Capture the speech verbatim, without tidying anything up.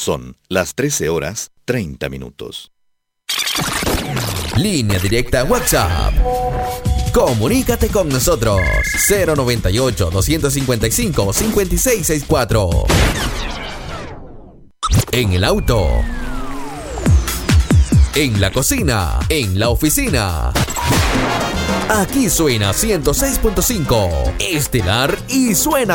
Son las trece horas treinta minutos. Línea directa WhatsApp. Comunícate con nosotros. cero noventa y ocho, doscientos cincuenta y cinco, cincuenta y seis sesenta y cuatro. En el auto. En la cocina. En la oficina. Aquí suena ciento seis punto cinco. Estelar y suena